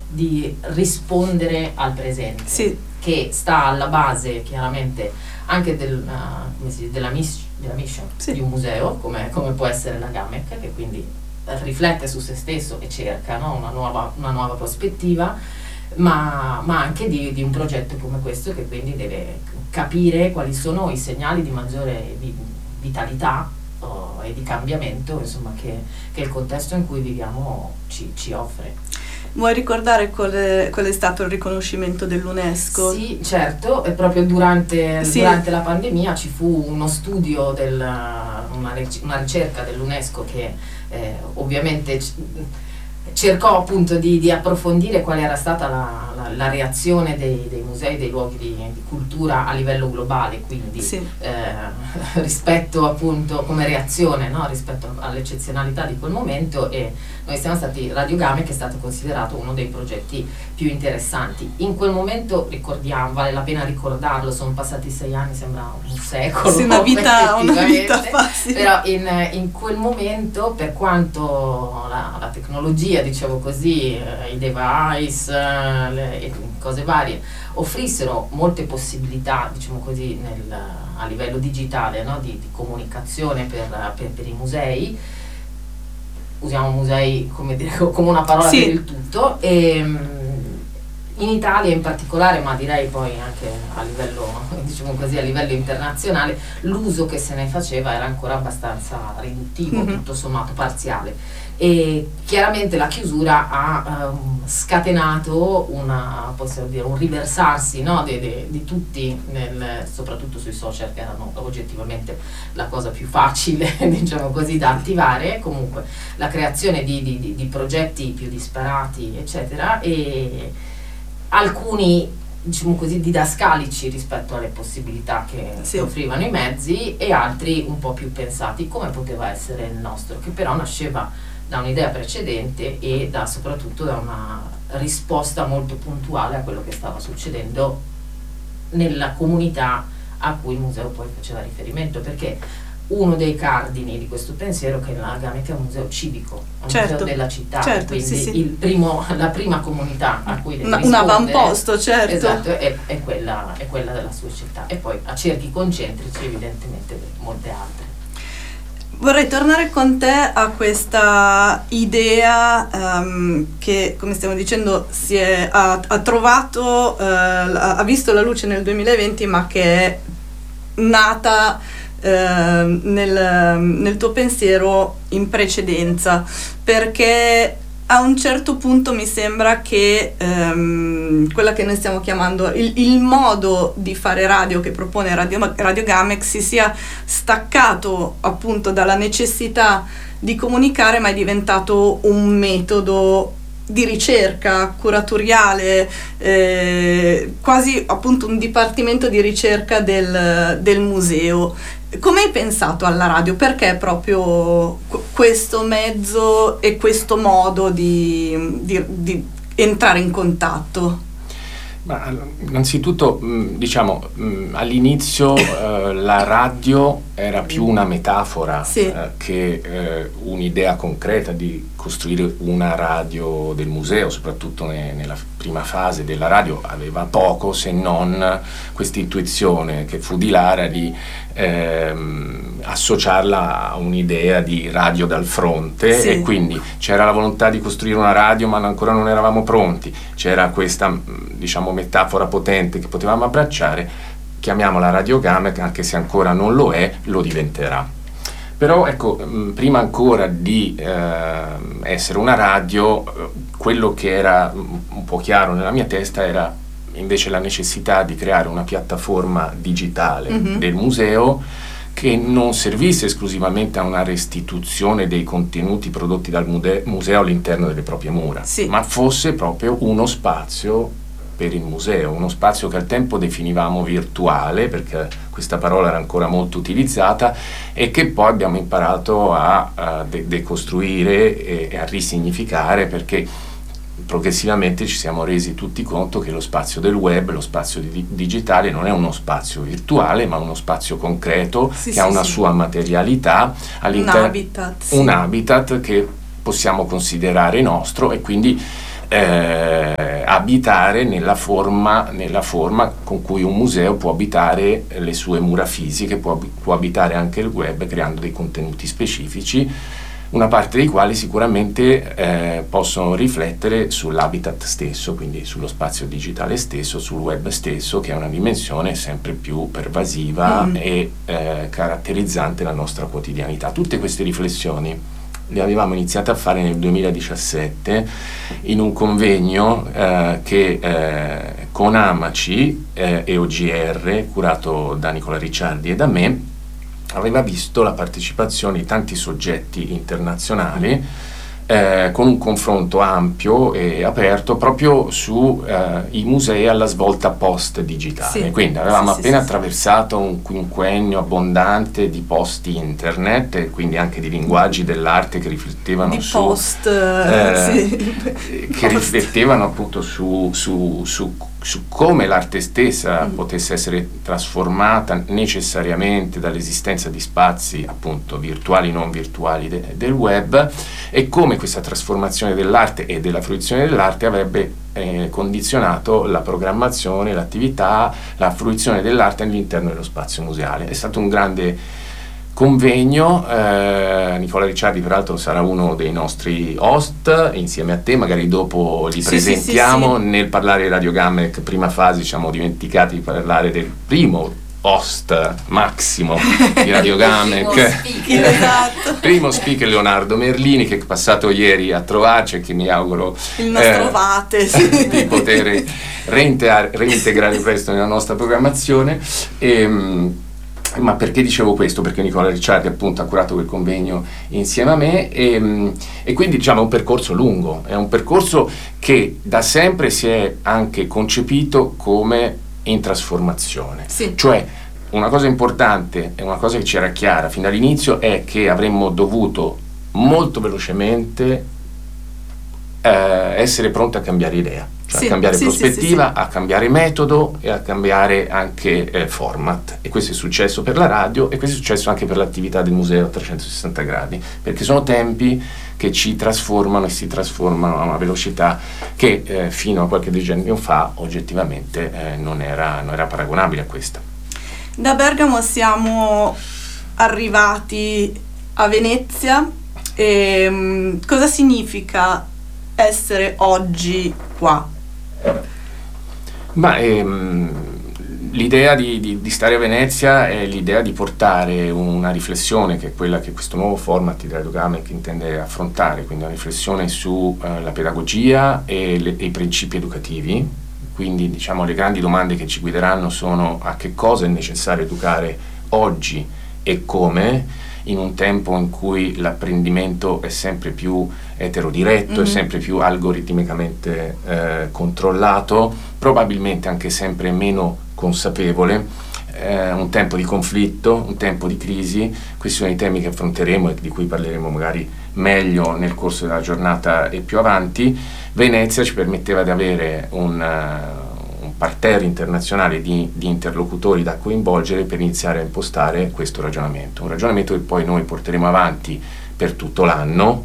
di rispondere al presente, sì, che sta alla base chiaramente anche della mission sì, di un museo come può essere la GAMEC, che quindi riflette su se stesso e cerca, no, una nuova prospettiva, ma anche di un progetto come questo, che quindi deve capire quali sono i segnali di maggiore vitalità e di cambiamento, insomma, che il contesto in cui viviamo ci offre. Vuoi ricordare qual è stato il riconoscimento dell'UNESCO? Sì, certo, e proprio durante la pandemia ci fu uno studio, una ricerca dell'UNESCO che ovviamente cercò appunto di approfondire qual era stata la reazione dei musei, dei luoghi di cultura a livello globale, quindi sì, rispetto appunto come reazione, no? Rispetto all'eccezionalità di quel momento, e noi siamo stati Radio GAMEC, che è stato considerato uno dei progetti più interessanti. In quel momento, ricordiamo, vale la pena ricordarlo, sono passati 6 anni, sembra un secolo. Sì, una vita facile. Però in quel momento, per quanto la tecnologia, dicevo così, i device, e cose varie, offrissero molte possibilità, diciamo così, a livello digitale, no? di comunicazione per i musei. Usiamo musei come una parola, sì, per il tutto, e in Italia in particolare, ma direi poi anche a livello, diciamo così, a livello internazionale, l'uso che se ne faceva era ancora abbastanza riduttivo, tutto sommato parziale, e chiaramente la chiusura ha scatenato un riversarsi, no, di tutti, soprattutto sui social, che erano oggettivamente la cosa più facile, diciamo così, da attivare. Comunque la creazione di progetti più disparati, eccetera, e alcuni, diciamo così, didascalici rispetto alle possibilità che offrivano i mezzi, e altri un po' più pensati, come poteva essere il nostro, che però nasceva da un'idea precedente e soprattutto da una risposta molto puntuale a quello che stava succedendo nella comunità a cui il museo poi faceva riferimento, perché uno dei cardini di questo pensiero è che la GAMEC è un museo civico, un museo della città, quindi la prima comunità a cui deve rispondere, un avamposto, certo. Esatto, è quella della sua città, e poi a cerchi concentrici evidentemente molte altre. Vorrei tornare con te a questa idea che, come stiamo dicendo, ha trovato, ha visto la luce nel 2020, ma che è nata nel tuo pensiero in precedenza, perché a un certo punto mi sembra che quella che noi stiamo chiamando il modo di fare radio che propone Radio GAMEC si sia staccato appunto dalla necessità di comunicare, ma è diventato un metodo di ricerca curatoriale, quasi appunto un dipartimento di ricerca del museo. Come hai pensato alla radio? Perché proprio questo mezzo e questo modo di entrare in contatto? Ma innanzitutto, diciamo, all'inizio la radio era più una metafora che un'idea concreta di costruire una radio del museo. Soprattutto nella prima fase della radio aveva poco, se non questa intuizione che fu di Lara di associarla a un'idea di radio dal fronte, e quindi c'era la volontà di costruire una radio, ma ancora non eravamo pronti. C'era questa, diciamo, metafora potente che potevamo abbracciare: chiamiamola Radio GAMEC, anche se ancora non lo è, lo diventerà. Però ecco, prima ancora di essere una radio, quello che era un po' chiaro nella mia testa era invece la necessità di creare una piattaforma digitale del museo, che non servisse esclusivamente a una restituzione dei contenuti prodotti dal museo all'interno delle proprie mura, ma fosse proprio uno spazio per il museo, uno spazio che al tempo definivamo virtuale, perché questa parola era ancora molto utilizzata, e che poi abbiamo imparato a decostruire e a risignificare, perché progressivamente ci siamo resi tutti conto che lo spazio del web, lo spazio digitale, non è uno spazio virtuale, ma uno spazio concreto che ha una sua materialità, un habitat che possiamo considerare nostro, e quindi abitare nella forma con cui un museo può abitare le sue mura fisiche, può abitare anche il web creando dei contenuti specifici, una parte dei quali sicuramente possono riflettere sull'habitat stesso, quindi sullo spazio digitale stesso, sul web stesso, che è una dimensione sempre più pervasiva e caratterizzante la nostra quotidianità. Tutte queste riflessioni le avevamo iniziate a fare nel 2017 in un convegno che con Amaci e OGR, curato da Nicola Ricciardi e da me, aveva visto la partecipazione di tanti soggetti internazionali con un confronto ampio e aperto proprio su i musei alla svolta post-digitale. Sì, quindi avevamo appena attraversato un quinquennio abbondante di post-internet e quindi anche di linguaggi dell'arte che riflettevano riflettevano appunto su come l'arte stessa potesse essere trasformata necessariamente dall'esistenza di spazi appunto virtuali non virtuali del web, e come questa trasformazione dell'arte e della fruizione dell'arte avrebbe condizionato la programmazione, l'attività, la fruizione dell'arte all'interno dello spazio museale. È stato un grande convegno. Nicola Ricciardi peraltro sarà uno dei nostri host insieme a te, magari dopo li presentiamo. Nel parlare di Radio Gamec prima fase ci siamo dimenticati di parlare del primo host Massimo di Radio Gamec, primo speaker Leonardo Merlini, che è passato ieri a trovarci e che mi auguro il nostro Vate di poter reintegrare presto nella nostra programmazione. Ma perché dicevo questo? Perché Nicola Ricciardi appunto ha curato quel convegno insieme a me e quindi diciamo è un percorso lungo, è un percorso che da sempre si è anche concepito come in trasformazione. Cioè una cosa importante e una cosa che ci era chiara fin dall'inizio è che avremmo dovuto molto velocemente essere pronti a cambiare idea, cioè a cambiare prospettiva, a cambiare metodo e a cambiare anche format, e questo è successo per la radio e questo è successo anche per l'attività del museo a 360 gradi, perché sono tempi che ci trasformano e si trasformano a una velocità che fino a qualche decennio fa oggettivamente non era paragonabile a questa. Da Bergamo siamo arrivati a Venezia e cosa significa essere oggi qua? Ma l'idea di stare a Venezia è l'idea di portare una riflessione, che è quella che questo nuovo format di Radio Gamec intende affrontare, quindi una riflessione sulla pedagogia e i principi educativi. Quindi diciamo le grandi domande che ci guideranno sono: a che cosa è necessario educare oggi e come, in un tempo in cui l'apprendimento è sempre più eterodiretto, è sempre più algoritmicamente controllato, probabilmente anche sempre meno consapevole, un tempo di conflitto, un tempo di crisi. Questi sono i temi che affronteremo e di cui parleremo magari meglio nel corso della giornata e più avanti. Venezia ci permetteva di avere un parterre internazionale di interlocutori da coinvolgere per iniziare a impostare questo ragionamento, un ragionamento che poi noi porteremo avanti per tutto l'anno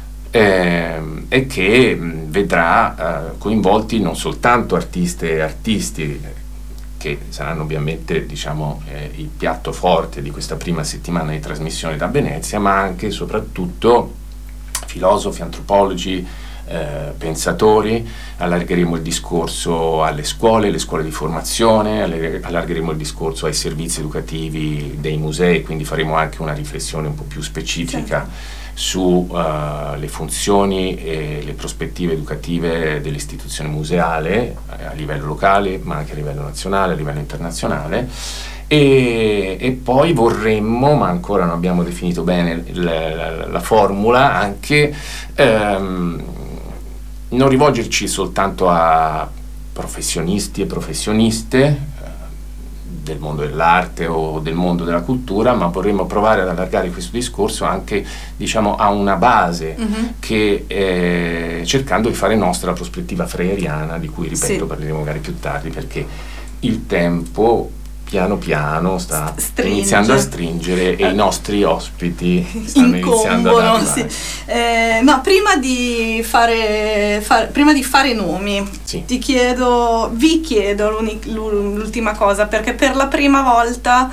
e che vedrà coinvolti non soltanto artiste e artisti, che saranno ovviamente diciamo il piatto forte di questa prima settimana di trasmissione da Venezia, ma anche e soprattutto filosofi, antropologi, pensatori. Allargheremo il discorso alle scuole, le scuole di formazione, allargheremo il discorso ai servizi educativi dei musei, quindi faremo anche una riflessione un po' più specifica su le funzioni e le prospettive educative dell'istituzione museale a livello locale, ma anche a livello nazionale, a livello internazionale. E poi vorremmo, ma ancora non abbiamo definito bene la formula, anche non rivolgerci soltanto a professionisti e professioniste del mondo dell'arte o del mondo della cultura, ma vorremmo provare ad allargare questo discorso anche diciamo a una base che cercando di fare nostra la prospettiva freiriana, di cui ripeto parleremo magari più tardi, perché il tempo piano piano sta iniziando a stringere e i nostri ospiti stanno iniziando ad arrivare. Sì. No, prima di fare nomi, sì, vi chiedo l'ultima cosa, perché per la prima volta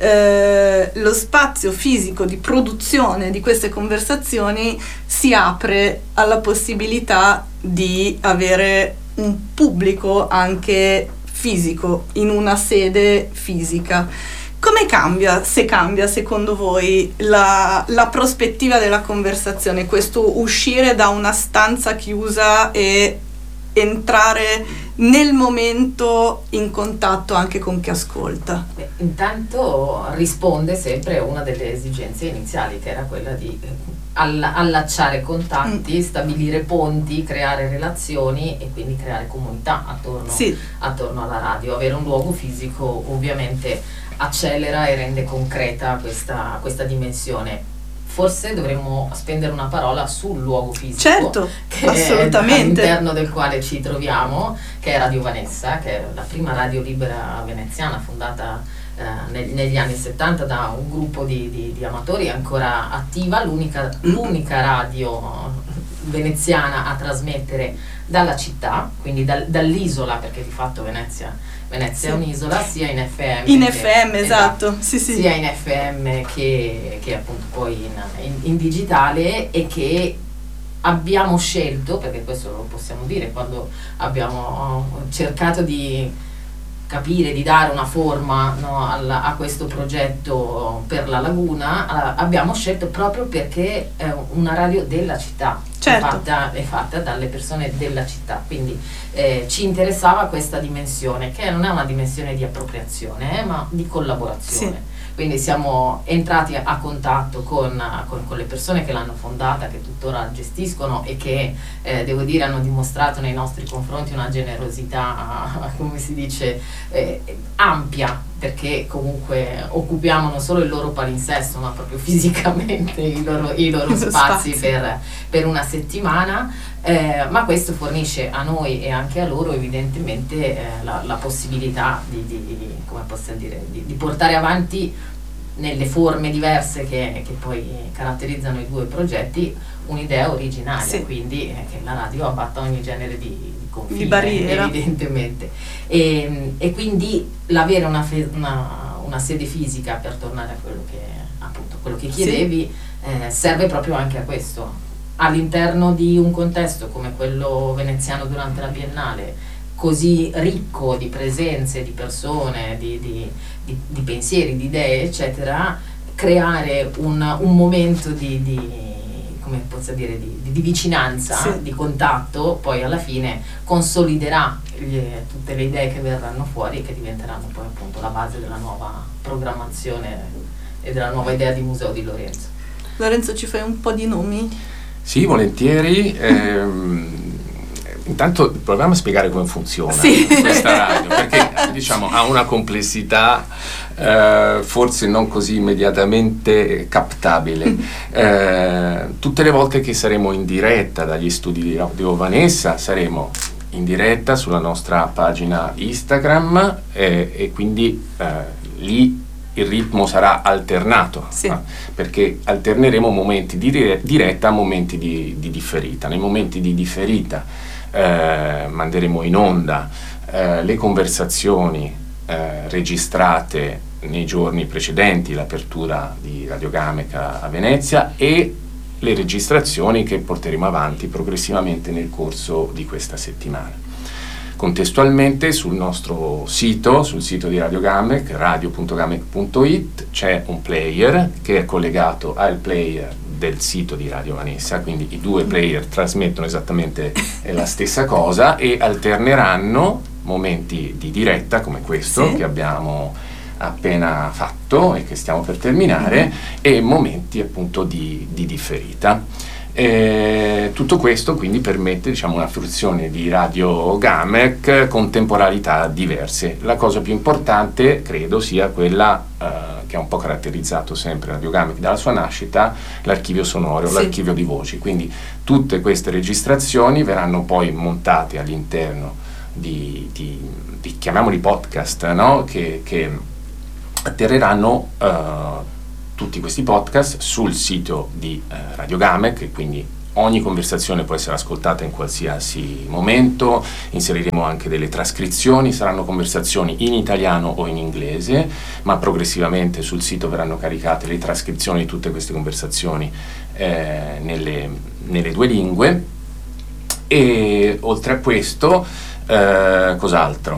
lo spazio fisico di produzione di queste conversazioni si apre alla possibilità di avere un pubblico anche fisico, in una sede fisica. Come cambia, se cambia secondo voi, la prospettiva della conversazione, questo uscire da una stanza chiusa e entrare nel momento in contatto anche con chi ascolta? Beh, intanto risponde sempre a una delle esigenze iniziali, che era quella di allacciare contatti, stabilire ponti, creare relazioni e quindi creare comunità attorno alla radio. Avere un luogo fisico ovviamente accelera e rende concreta questa dimensione. Forse dovremmo spendere una parola sul luogo fisico, certo, che assolutamente, è all'interno del quale ci troviamo, che è Radio Vanessa, che è la prima radio libera veneziana fondata negli anni 70 da un gruppo di amatori, ancora attiva, l'unica radio veneziana a trasmettere dalla città, quindi dall'isola, perché di fatto Venezia sì, è un'isola, sia in FM, esatto, sì. sia in FM che appunto poi in digitale, e che abbiamo scelto, perché questo lo possiamo dire, quando abbiamo cercato di capire, di dare una forma, no, a questo progetto per la Laguna, abbiamo scelto proprio perché è una radio della città, certo, è fatta dalle persone della città, quindi ci interessava questa dimensione, che non è una dimensione di appropriazione, ma di collaborazione. Sì. Quindi siamo entrati a contatto con le persone che l'hanno fondata, che tuttora gestiscono e che, devo dire, hanno dimostrato nei nostri confronti una generosità, come si dice, ampia, perché comunque occupiamo non solo il loro palinsesto, ma proprio fisicamente i loro spazi per una settimana. Ma questo fornisce a noi e anche a loro evidentemente la possibilità di portare avanti nelle forme diverse che poi caratterizzano i due progetti un'idea originaria, sì, quindi che la radio abbatta ogni genere di confine, di barriera, evidentemente, e quindi l'avere una sede fisica, per tornare a quello che chiedevi, sì, serve proprio anche a questo. All'interno di un contesto come quello veneziano durante la Biennale, così ricco di presenze, di persone, di pensieri, di idee, eccetera, creare un momento come posso dire, di vicinanza, sì, di contatto, poi alla fine consoliderà tutte le idee che verranno fuori e che diventeranno poi appunto la base della nuova programmazione e della nuova idea di Museo di Lorenzo. Lorenzo, ci fai un po' di nomi? Sì, volentieri. Intanto proviamo a spiegare come funziona, sì, questa radio, perché diciamo ha una complessità forse non così immediatamente captabile. Tutte le volte che saremo in diretta dagli studi di Radio Vanessa saremo in diretta sulla nostra pagina Instagram, e quindi lì il ritmo sarà alternato, sì, perché alterneremo momenti di diretta a momenti di differita. Nei momenti di differita manderemo in onda le conversazioni registrate nei giorni precedenti l'apertura di Radio Gamec a Venezia, e le registrazioni che porteremo avanti progressivamente nel corso di questa settimana. Contestualmente sul nostro sito, sul sito di Radio Gamec, radio.gamec.it, c'è un player che è collegato al player del sito di Radio Vanessa, quindi i due player trasmettono esattamente la stessa cosa e alterneranno momenti di diretta come questo, sì, che abbiamo appena fatto e che stiamo per terminare, e momenti appunto di differita. Tutto questo quindi permette, diciamo, una fruizione di Radio Gamec con temporalità diverse. La cosa più importante credo sia quella che ha un po' caratterizzato sempre Radio Gamec dalla sua nascita, l'archivio sonoro, sì, l'archivio di voci. Quindi tutte queste registrazioni verranno poi montate all'interno di chiamiamoli podcast, no? che atterreranno tutti questi podcast sul sito di Radio Gamec, e quindi ogni conversazione può essere ascoltata in qualsiasi momento. Inseriremo anche delle trascrizioni, saranno conversazioni in italiano o in inglese, ma progressivamente sul sito verranno caricate le trascrizioni di tutte queste conversazioni nelle due lingue. E oltre a questo, cos'altro?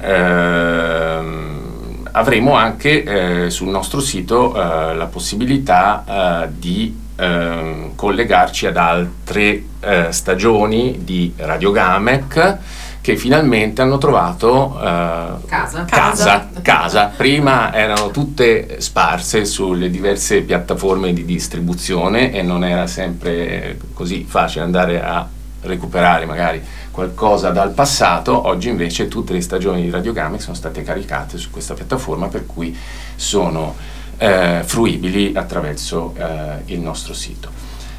Avremo anche sul nostro sito la possibilità di collegarci ad altre stagioni di Radio Gamec che finalmente hanno trovato casa. Prima erano tutte sparse sulle diverse piattaforme di distribuzione e non era sempre così facile andare a recuperare magari qualcosa dal passato. Oggi invece tutte le stagioni di Radio Gamec sono state caricate su questa piattaforma, per cui sono fruibili attraverso il nostro sito.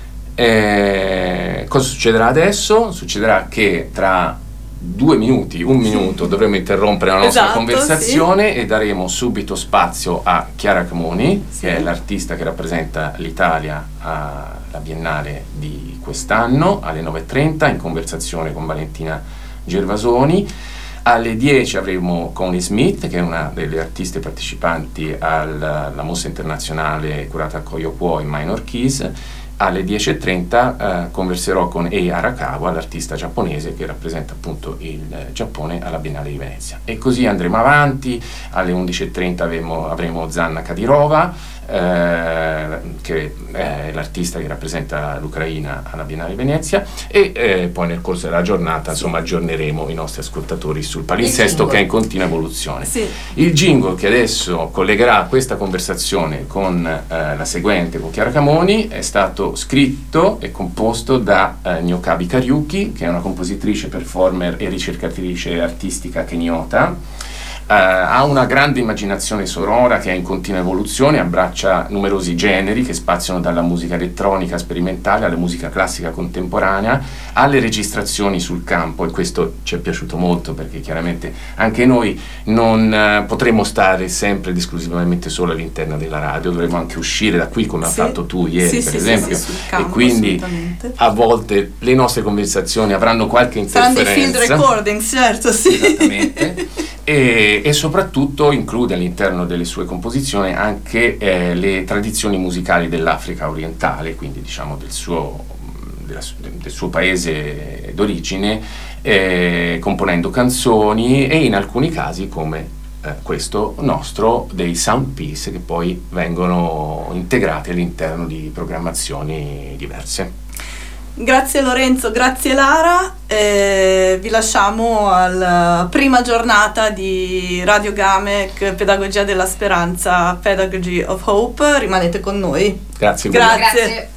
Cosa succederà adesso? Succederà che tra 1 minuto dovremo interrompere la nostra conversazione, sì, e daremo subito spazio a Chiara Camoni, sì, che è l'artista che rappresenta l'Italia alla Biennale di quest'anno, alle 9:30 in conversazione con Valentina Gervasoni. Alle 10 avremo Connie Smith, che è una delle artiste partecipanti alla mostra internazionale curata a Koyokuo in Minor Keys. Alle 10:30 converserò con Ei Arakawa, l'artista giapponese che rappresenta appunto il Giappone alla Biennale di Venezia. E così andremo avanti. Alle 11:30 avremo Zanna Kadirova, che è l'artista che rappresenta l'Ucraina alla Biennale di Venezia, e poi nel corso della giornata insomma aggiorneremo i nostri ascoltatori sul palinsesto, che è in continua evoluzione. Sì. Il jingle che adesso collegherà questa conversazione con la seguente, con Chiara Camoni, è stato scritto e composto da Nyokabi Kariuki, che è una compositrice, performer e ricercatrice artistica kenyota. Ha una grande immaginazione sonora che è in continua evoluzione, abbraccia numerosi generi che spaziano dalla musica elettronica sperimentale alla musica classica contemporanea, alle registrazioni sul campo, e questo ci è piaciuto molto perché chiaramente anche noi non potremo stare sempre ed esclusivamente solo all'interno della radio, dovremo anche uscire da qui come hai fatto tu ieri, per esempio, sul campo, e quindi a volte le nostre conversazioni avranno qualche interferenza. Saranno dei field recording, certo, sì. Esattamente. E soprattutto include all'interno delle sue composizioni anche le tradizioni musicali dell'Africa orientale, quindi diciamo del suo paese d'origine, componendo canzoni e in alcuni casi come questo nostro dei sound piece che poi vengono integrati all'interno di programmazioni diverse. Grazie Lorenzo, grazie Lara, vi lasciamo alla prima giornata di Radio Gamec, Pedagogia della Speranza, Pedagogy of Hope, rimanete con noi. Grazie. Grazie.